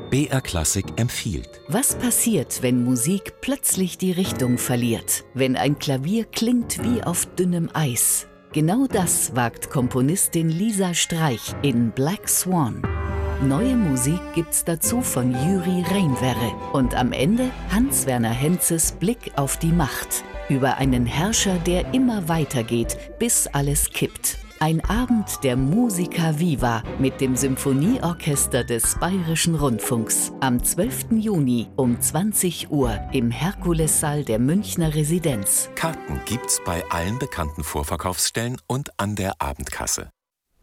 BR Klassik empfiehlt. Was passiert, wenn Musik plötzlich die Richtung verliert? Wenn ein Klavier klingt wie auf dünnem Eis? Genau das wagt Komponistin Lisa Streich in Black Swan. Neue Musik gibt's dazu von Jüri Reinwerre. Und am Ende Hans-Werner Henzes Blick auf die Macht. Über einen Herrscher, der immer weitergeht, bis alles kippt. Ein Abend der Musica Viva mit dem Symphonieorchester des Bayerischen Rundfunks. Am 12. Juni um 20 Uhr im Herkulessaal der Münchner Residenz. Karten gibt's bei allen bekannten Vorverkaufsstellen und an der Abendkasse.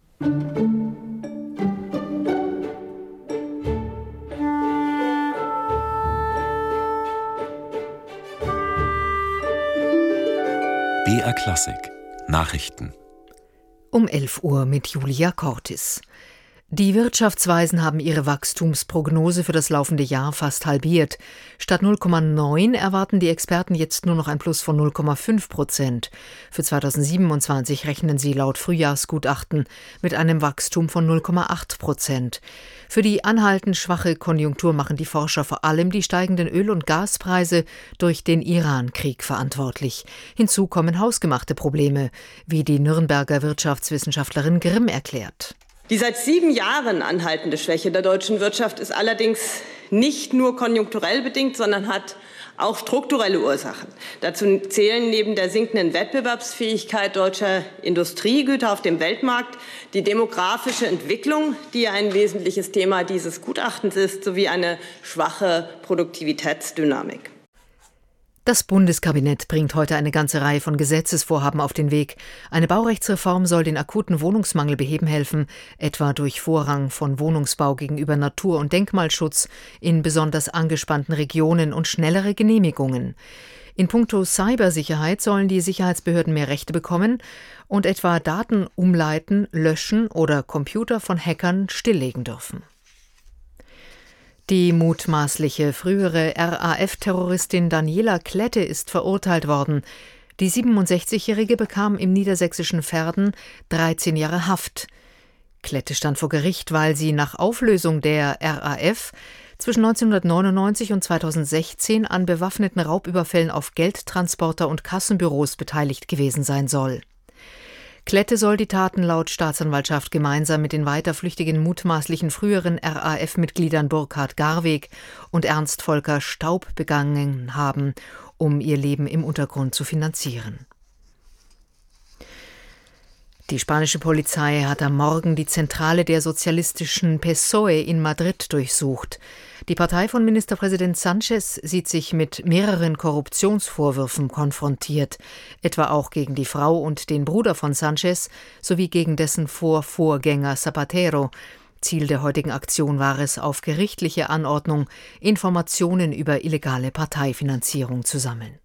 BR Klassik Nachrichten Um 11 Uhr mit Julia Cortis. Die Wirtschaftsweisen haben ihre Wachstumsprognose für das laufende Jahr fast halbiert. Statt 0,9 erwarten die Experten jetzt nur noch ein Plus von 0,5%. Für 2027 rechnen sie laut Frühjahrsgutachten mit einem Wachstum von 0,8%. Für die anhaltend schwache Konjunktur machen die Forscher vor allem die steigenden Öl- und Gaspreise durch den Iran-Krieg verantwortlich. Hinzu kommen hausgemachte Probleme, wie die Nürnberger Wirtschaftswissenschaftlerin Grimm erklärt. Die seit 7 Jahren anhaltende Schwäche der deutschen Wirtschaft ist allerdings nicht nur konjunkturell bedingt, sondern hat auch strukturelle Ursachen. Dazu zählen neben der sinkenden Wettbewerbsfähigkeit deutscher Industriegüter auf dem Weltmarkt die demografische Entwicklung, die ja ein wesentliches Thema dieses Gutachtens ist, sowie eine schwache Produktivitätsdynamik. Das Bundeskabinett bringt heute eine ganze Reihe von Gesetzesvorhaben auf den Weg. Eine Baurechtsreform soll den akuten Wohnungsmangel beheben helfen, etwa durch Vorrang von Wohnungsbau gegenüber Natur- und Denkmalschutz in besonders angespannten Regionen und schnellere Genehmigungen. In puncto Cybersicherheit sollen die Sicherheitsbehörden mehr Rechte bekommen und etwa Daten umleiten, löschen oder Computer von Hackern stilllegen dürfen. Die mutmaßliche frühere RAF-Terroristin Daniela Klette ist verurteilt worden. Die 67-Jährige bekam im niedersächsischen Verden 13 Jahre Haft. Klette stand vor Gericht, weil sie nach Auflösung der RAF zwischen 1999 und 2016 an bewaffneten Raubüberfällen auf Geldtransporter und Kassenbüros beteiligt gewesen sein soll. Klette soll die Taten laut Staatsanwaltschaft gemeinsam mit den weiterflüchtigen mutmaßlichen früheren RAF-Mitgliedern Burkhard Garweg und Ernst Volker Staub begangen haben, um ihr Leben im Untergrund zu finanzieren. Die spanische Polizei hat am Morgen die Zentrale der sozialistischen PSOE in Madrid durchsucht. Die Partei von Ministerpräsident Sanchez sieht sich mit mehreren Korruptionsvorwürfen konfrontiert, etwa auch gegen die Frau und den Bruder von Sanchez sowie gegen dessen Vorgänger Zapatero. Ziel der heutigen Aktion war es, auf gerichtliche Anordnung Informationen über illegale Parteifinanzierung zu sammeln.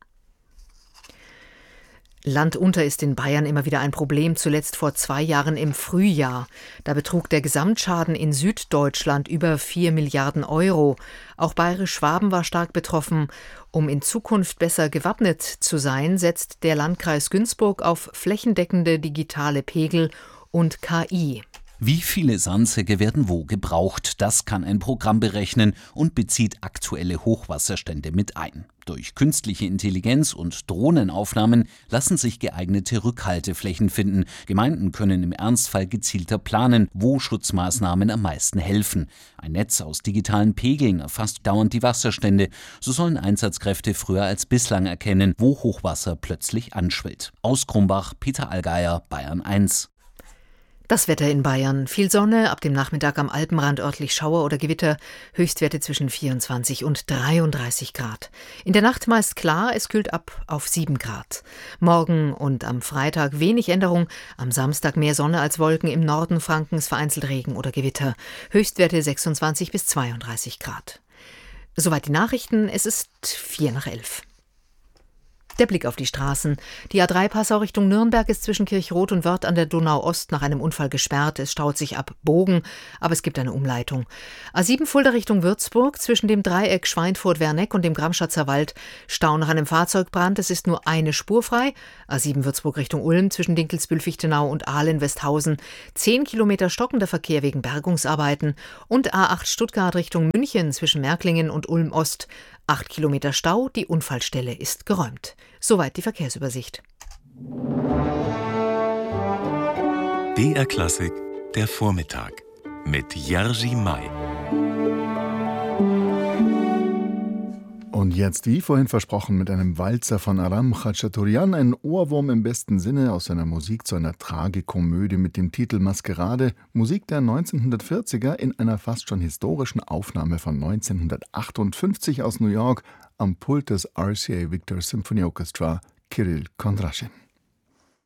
Landunter ist in Bayern immer wieder ein Problem, zuletzt vor 2 Jahren im Frühjahr. Da betrug der Gesamtschaden in Süddeutschland über 4 Milliarden Euro. Auch Bayerisch-Schwaben war stark betroffen. Um in Zukunft besser gewappnet zu sein, setzt der Landkreis Günzburg auf flächendeckende digitale Pegel und KI. Wie viele Sandsäcke werden wo gebraucht? Das kann ein Programm berechnen und bezieht aktuelle Hochwasserstände mit ein. Durch künstliche Intelligenz und Drohnenaufnahmen lassen sich geeignete Rückhalteflächen finden. Gemeinden können im Ernstfall gezielter planen, wo Schutzmaßnahmen am meisten helfen. Ein Netz aus digitalen Pegeln erfasst dauernd die Wasserstände. So sollen Einsatzkräfte früher als bislang erkennen, wo Hochwasser plötzlich anschwillt. Aus Krumbach, Peter Allgeier, Bayern 1. Das Wetter in Bayern. Viel Sonne, ab dem Nachmittag am Alpenrand örtlich Schauer oder Gewitter, Höchstwerte zwischen 24 und 33 Grad. In der Nacht meist klar, es kühlt ab auf 7 Grad. Morgen und am Freitag wenig Änderung, am Samstag mehr Sonne als Wolken, im Norden Frankens vereinzelt Regen oder Gewitter. Höchstwerte 26 bis 32 Grad. Soweit die Nachrichten, es ist 11:04. Der Blick auf die Straßen. Die A3 Passau Richtung Nürnberg ist zwischen Kirchroth und Wörth an der Donau-Ost nach einem Unfall gesperrt. Es staut sich ab Bogen, aber es gibt eine Umleitung. A7 Fulda Richtung Würzburg zwischen dem Dreieck Schweinfurt-Werneck und dem Gramschatzer Wald Stau nach einem Fahrzeugbrand. Es ist nur eine Spur frei. A7 Würzburg Richtung Ulm zwischen Dinkelsbühl-Fichtenau und Ahlen-Westhausen 10 Kilometer stockender Verkehr wegen Bergungsarbeiten. Und A8 Stuttgart Richtung München zwischen Märklingen und Ulm-Ost 8 Kilometer Stau, die Unfallstelle ist geräumt. Soweit die Verkehrsübersicht. BR Klassik, der Vormittag mit Jerzy May. Und jetzt, wie vorhin versprochen, mit einem Walzer von Aram Khachaturian, ein Ohrwurm im besten Sinne aus seiner Musik zu einer Tragikomödie mit dem Titel Maskerade, Musik der 1940er in einer fast schon historischen Aufnahme von 1958 aus New York am Pult des RCA Victor Symphony Orchestra, Kirill Kondraschin.